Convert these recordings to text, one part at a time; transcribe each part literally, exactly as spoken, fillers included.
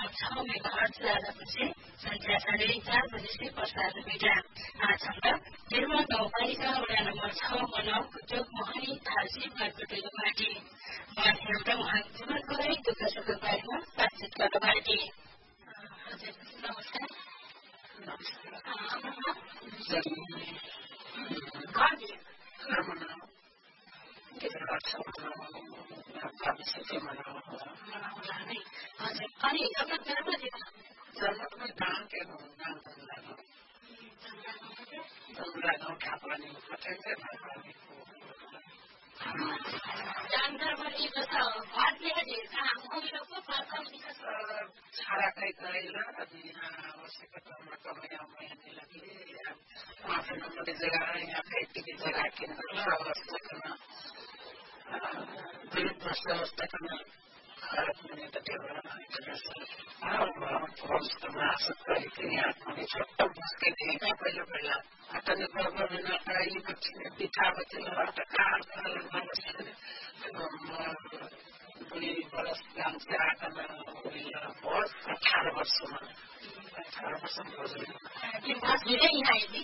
छह मेगाहर्ट्ज से ज्यादा बजे संध्या साढ़े चार बजे से प्रसारण हुआ। आज हाम्रा निर्मल गाउँपालिका वडा नम्बर छ बनाउको चोक मोहनी थालसी बाटोटेको बाटी माथि हाम्रा उहाँ जीवन गए दुःख सुख बारेमा बातचित गर्न बाटी। हजुर नमस्कार। हजुर अनि आफ्नो जन्म दिन जन्ममै गाउँ के गाउँ गाउँ गाउँ खापानी जानकार बनिएको छ भारतीय आउँछको प्रथम छाडाकै गएर अनि आवश्यक क्रममा कमै आउने लागि आफ्नो नम्बर जग्गा यहाँ फेरि जग्गा किनेर अवस्थामा विरुद्ध अवस्थामा आत्मने त त्यो अवस्थामा यहाँ पनि छोटो मुस्किल दिएका पहिला पहिला अतने गभर्नमेन्ट कराई बच्चे पिठा बच्चे लौट कार दुई बरस काम से आकर बहुत अठारह वर्षों में अठारह वर्षों में त्यो बस धेरै यहाँ आइदि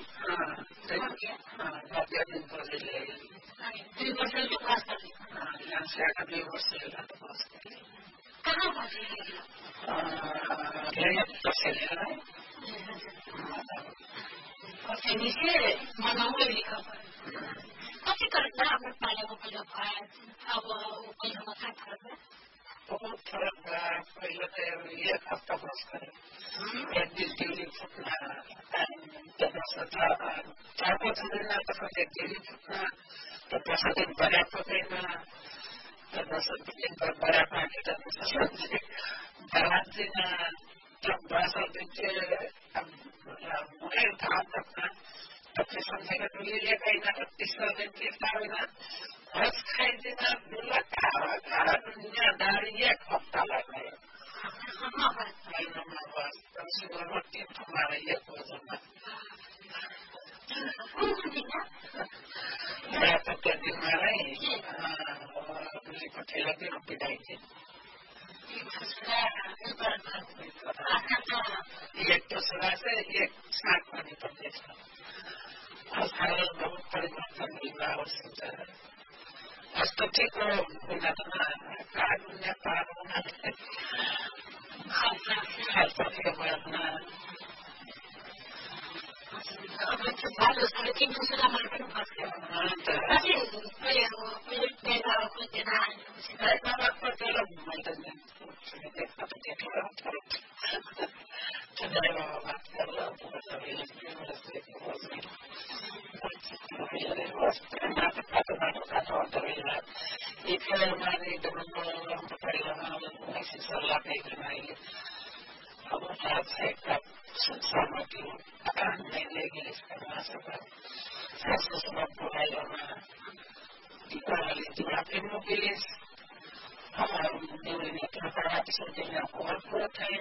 नब्बे दिन बजेले दुई वर्षको बस यहाँ से आकर दुई वर्ष बस कहाँ बसेको धेरै बसेले से मनाउँदै लेखा कति करना आफ्नो पालाको पहिला भयो अब पहिलामा कहाँ फरक भयो बहुत फरक भयो पहिला त एक हप्ता बस गऱ्यो एक दिन ड्युटी फुट्न चार पाँच दिन त एक दिन फुट्न त दस दिन बढा पुग्दैन त दस दिन बढा पाके त बारात दिन जब दस दिन चाहिँ मुझे काम करना अपने संसार को लिए लेकर इधर तीसरा दिन तीसरा दिन बस खाई देना बिल्ला खावा खावा दुनिया दारी एक हफ्ता लग गया महीना में बस तब सुबह रोटी तुम्हारा ये भोजन मैं तो क्या दिन में रही मुझे पटेला की रोटी डाली थी एक तो सुबह से एक साथ पानी पड़ते था और बहुत परिवर्तन हुआ उससे तो ठीक हो बिना तो ना कार्ड में पार होना खालसा के बाद ना अब तो बालो सारे तीन दूसरा मार्केट फंसते हैं ऐसे पहले वो पहले पैदा होते ना पैदा होते लोग मरते हैं देखा तो क्या क्या होता है चंद्रमा बात कर रहा हूँ तो सभी इकडे हमारे डबल पड़ेगा ऐसी सलाह देना है अब साथ से सहमति नहीं लेगी इसका सफर सबसे सुबह बुराइयों में दीपावली दिवाली मोबिले हमारे देवरी ने क्या कहा कि सोचे हैं और पूरा थे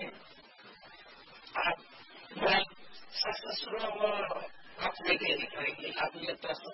आप सबसे सुबह अपने के लिए करेंगे आप ये तो